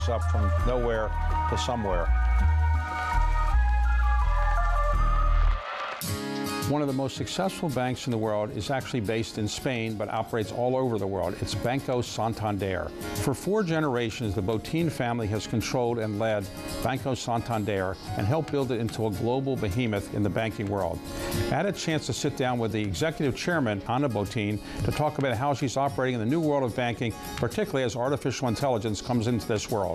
up from nowhere to somewhere. One of the most successful banks in the world is actually based in Spain, but operates all over the world. It's Banco Santander. For 4 generations, the Botín family has controlled and led Banco Santander and helped build it into a global behemoth in the banking world. I had a chance to sit down with the executive chairman, Ana Botín, to talk about how she's operating in the new world of banking, particularly as artificial intelligence comes into this world.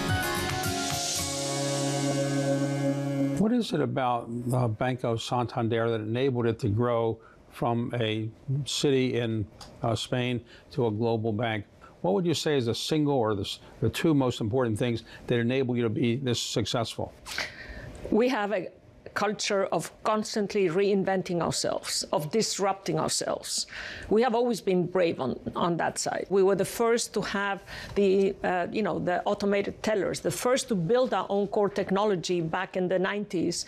What is it about Banco Santander that enabled it to grow from a city in Spain to a global bank? What would you say is the single or the 2 most important things that enable you to be this successful? We have a culture of constantly reinventing ourselves, of disrupting ourselves. We have always been brave on that side. We were the first to have the automated tellers, the first to build our own core technology back in the 90s,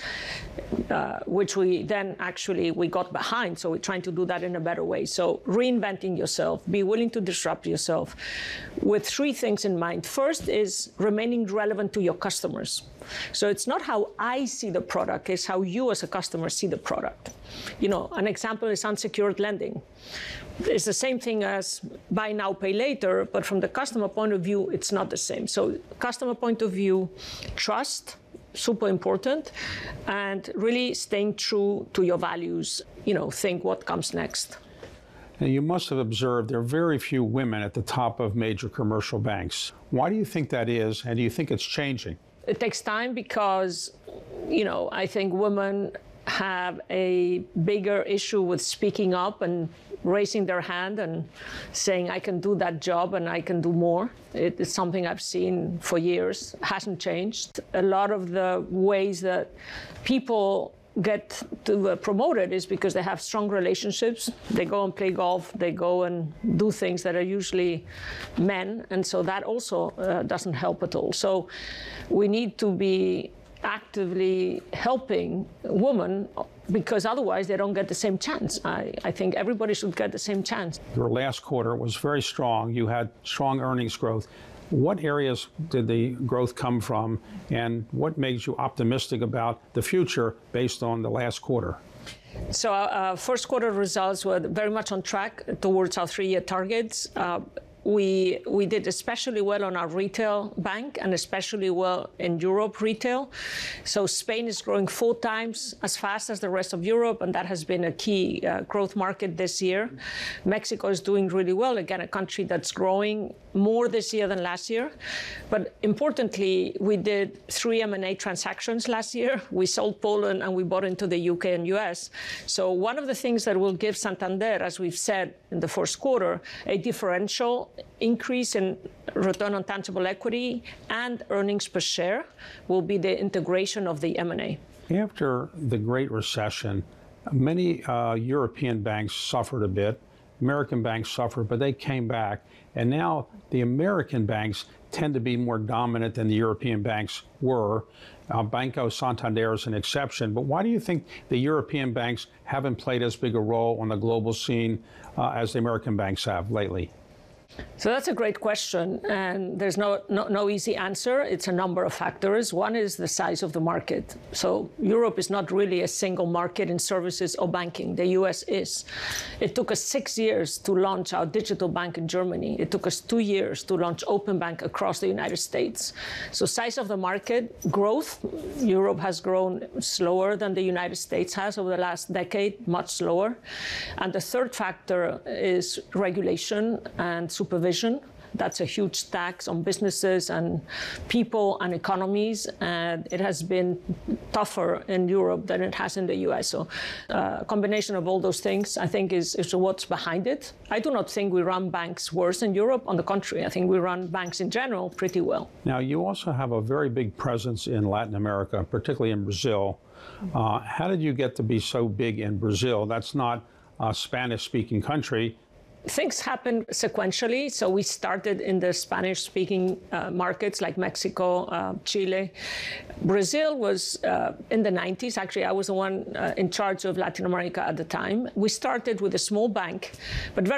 which we then we got behind. So we're trying to do that in a better way. So reinventing yourself, be willing to disrupt yourself with 3 things in mind. First is remaining relevant to your customers. So it's not how I see the product, it's how you as a customer see the product. An example is unsecured lending. It's the same thing as buy now, pay later, but from the customer point of view, it's not the same. So customer point of view, trust, super important, and really staying true to your values, think what comes next. Now, you must have observed there are very few women at the top of major commercial banks. Why do you think that is, and do you think it's changing? It takes time because, I think women have a bigger issue with speaking up and raising their hand and saying, I can do that job and I can do more. It is something I've seen for years, hasn't changed. A lot of the ways that people get promoted is because they have strong relationships. They go and play golf, they go and do things that are usually men, and so that also doesn't help at all. So we need to be actively helping women because otherwise they don't get the same chance. I think everybody should get the same chance. Your last quarter was very strong. You had strong earnings growth. What areas did the growth come from, and what makes you optimistic about the future based on the last quarter? So our first quarter results were very much on track towards our 3-year targets. We did especially well on our retail bank and especially well in Europe retail. So Spain is growing 4 times as fast as the rest of Europe, and that has been a key growth market this year. Mexico is doing really well, again, a country that's growing more this year than last year. But importantly, we did 3 M&A transactions last year. We sold Poland and we bought into the UK and US. So one of the things that will give Santander, as we've said in the first quarter, a differential increase in return on tangible equity and earnings per share will be the integration of the M&A. After the Great Recession, many European banks suffered a bit. American banks suffered, but they came back. And now the American banks tend to be more dominant than the European banks were. Banco Santander is an exception. But why do you think the European banks haven't played as big a role on the global scene as the American banks have lately? So that's a great question, and there's no easy answer. It's a number of factors. One is the size of the market. So Europe is not really a single market in services or banking. The US is. It took us 6 years to launch our digital bank in Germany. It took us 2 years to launch Open Bank across the United States. So size of the market, growth, Europe has grown slower than the United States has over the last decade, much slower. And the third factor is regulation and supervision. That's a huge tax on businesses and people and economies, and it has been tougher in Europe than it has in the US. So a combination of all those things, I think, is what's behind it. I do not think we run banks worse in Europe. On the contrary, I think we run banks in general pretty well. Now, you also have a very big presence in Latin America, particularly in Brazil. How did you get to be so big in Brazil? That's not a Spanish-speaking country. Things happen sequentially. So we started in the Spanish-speaking markets like Mexico, Chile. Brazil was in the 90s. Actually, I was the one in charge of Latin America at the time. We started with a small bank, but very